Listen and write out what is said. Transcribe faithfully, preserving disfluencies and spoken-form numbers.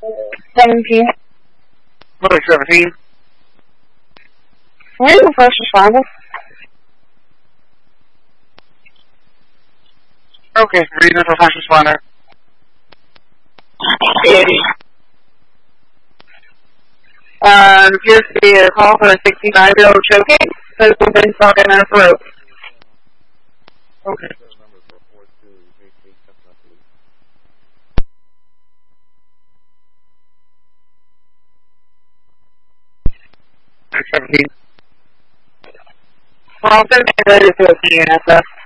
seventeen. What is seventeen? Where's the first responder? Okay, reason for first responder. Um, appears to be a call for a sixty-five-year-old choking. Has been stuck in her throat. Okay. seventeen. Carlton, and ready to see N S F.